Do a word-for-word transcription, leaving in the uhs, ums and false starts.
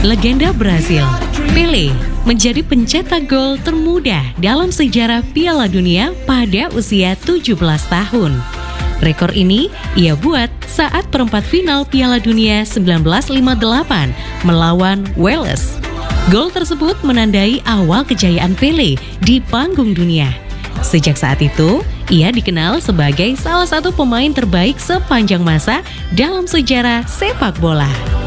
Legenda Brasil, Pelé menjadi pencetak gol termuda dalam sejarah Piala Dunia pada usia tujuh belas tahun. Rekor ini ia buat saat perempat final Piala Dunia seribu sembilan ratus lima puluh delapan melawan Wales. Gol tersebut menandai awal kejayaan Pelé di panggung dunia. Sejak saat itu, ia dikenal sebagai salah satu pemain terbaik sepanjang masa dalam sejarah sepak bola.